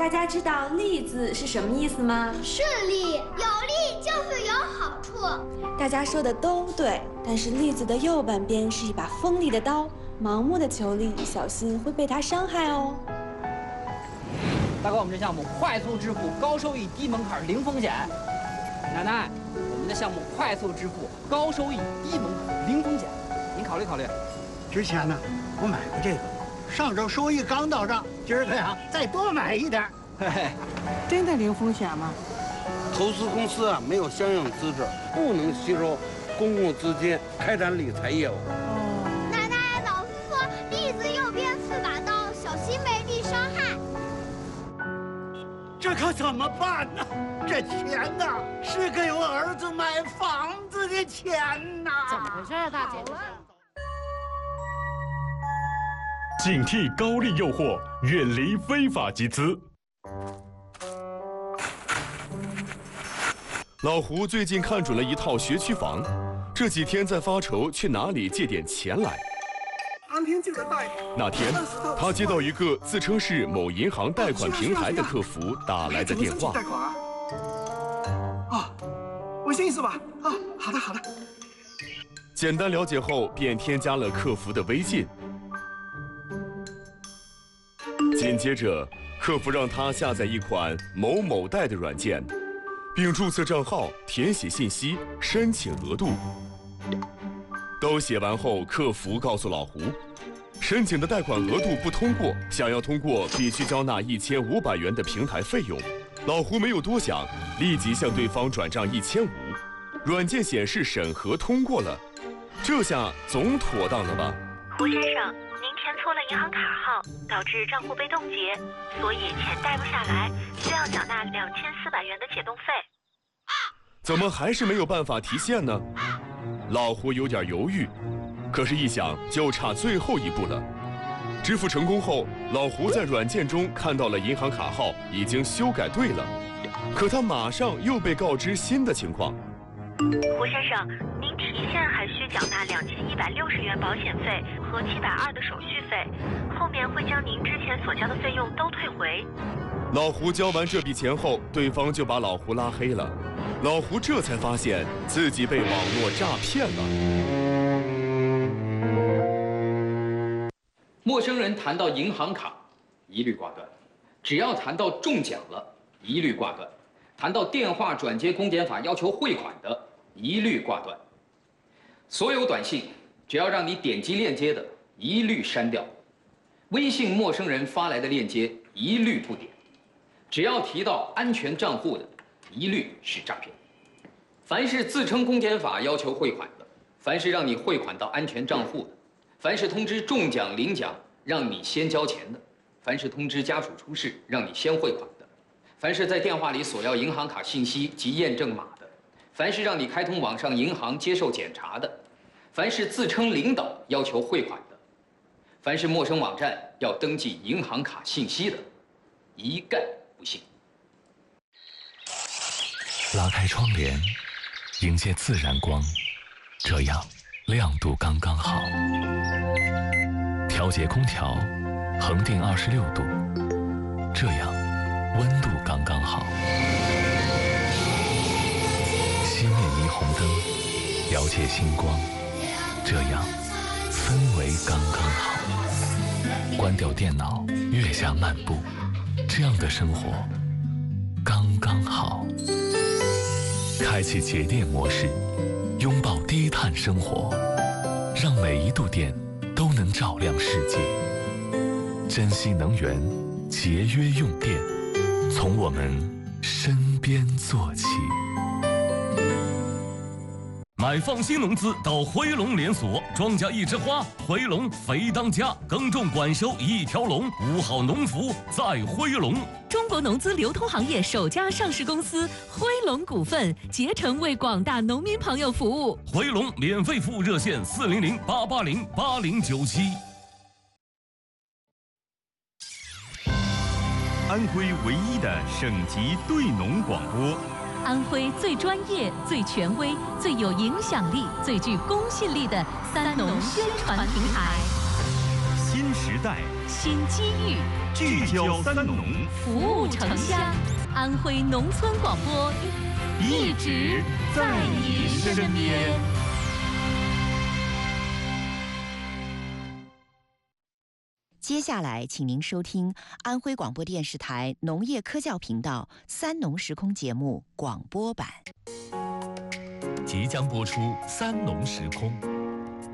大家知道“利”字是什么意思吗？ 顺利，有利就是有好处。 大家说的都对，但是“利”字的右半边是一把锋利的刀，盲目的求利，小心会被它伤害哦。 大哥，我们这项目快速支付，高收益，低门槛，零风险。奶奶，我们的项目快速支付，高收益，低门槛，零风险，您考虑考虑。 之前呢，我买过这个，上周收益刚到账，今儿个呀再多买一点。 嘿嘿， 真的零风险吗？ 投资公司啊没有相应资质，不能吸收公共资金开展理财业务。 奶奶，老师说利字右边4把刀，小心被利伤害。 这可怎么办呢？这钱呐，是给我儿子买房子的钱呐！ 怎么回事啊，大姐？ 警惕高利诱惑，远离非法集资。老胡最近看准了一套学区房，这几天在发愁去哪里借点钱来。 当天就得贷。 那天，他接到一个自称是某银行贷款平台的客服打来的电话。 贷款啊？啊，微信是吧？啊，好的好的。 简单了解后，便添加了客服的微信。紧接着，客服让他下载一款某某贷的软件，并注册账号、填写信息、申请额度。都写完后，客服告诉老胡，申请的贷款额度不通过，想要通过必须交纳1500元的平台费用。老胡没有多想，立即向对方转账1500，软件显示审核通过了，这下总妥当了吧？ 胡先生，您填错了银行卡号，导致账户被冻结，所以钱贷不下来，需要缴纳2400元的解冻费。 怎么还是没有办法提现呢？老胡有点犹豫，可是一想就差最后一步了。支付成功后，老胡在软件中看到了银行卡号已经修改对了，可他马上又被告知新的情况。 胡先生，您提现还需缴纳2160元保险费和720的手续费，后面会将您之前所交的费用都退回。 老胡交完这笔钱后，对方就把老胡拉黑了。老胡这才发现自己被网络诈骗了。 陌生人谈到银行卡，一律挂断；只要谈到中奖了，一律挂断；谈到电话转接公检法要求汇款的，一律挂断。所有短信只要让你点击链接的，一律删掉；微信陌生人发来的链接，一律不点；只要提到安全账户的，一律是诈骗。凡是自称公检法要求汇款的，凡是让你汇款到安全账户的，凡是通知中奖领奖让你先交钱的，凡是通知家属出事让你先汇款的，凡是在电话里索要银行卡信息及验证码的，凡是让你开通网上银行接受检查的，凡是自称领导要求汇款的，凡是陌生网站要登记银行卡信息的，一概不信。 拉开窗帘，迎接自然光，这样亮度刚刚好。调节空调，恒定26度，这样温度刚刚好。熄灭霓虹灯，了解星光，这样氛围刚刚好。关掉电脑，月下漫步，这样的生活刚刚好。开启节电模式，拥抱低碳生活，让每一度电都能照亮世界。珍惜能源，节约用电，从我们身边做起。 买放新农资到回龙连锁，庄稼一枝花，回龙肥当家，耕种管收一条龙，5好农福在回龙。 中国农资流通行业首家上市公司辉龙股份，竭诚为广大农民朋友服务。 回龙免费服务热线400-880-8097。 安徽唯一的省级对农广播。 安徽最专业、最权威、最有影响力、最具公信力的三农宣传平台。 新时代， 新机遇， 聚焦三农， 服务城乡。安徽农村广播，一直在你身边。 接下来，请您收听安徽广播电视台农业科教频道《三农时空》节目广播版。 即将播出《三农时空》。